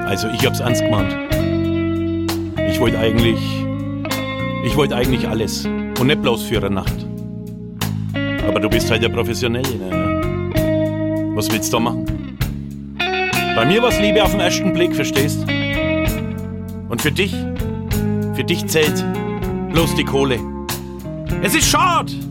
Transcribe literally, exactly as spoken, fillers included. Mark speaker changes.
Speaker 1: Also ich hab's ernst gemeint. Ich wollte eigentlich, ich wollte eigentlich alles und nicht bloß für eine Nacht. Aber du bist halt der Professionelle. Ne? Was willst du da machen? Bei mir war's Liebe auf den ersten Blick, verstehst? Und für dich, für dich zählt bloß die Kohle. Es ist schade,